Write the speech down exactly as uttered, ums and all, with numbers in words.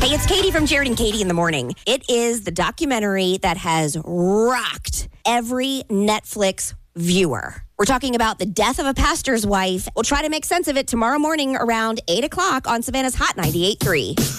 Hey, it's Katie from Jared and Katie in the Morning. It is the documentary that has rocked every Netflix viewer. We're talking about the death of a pastor's wife. We'll try to make sense of it tomorrow morning around eight o'clock on Savannah's Hot ninety-eight point three.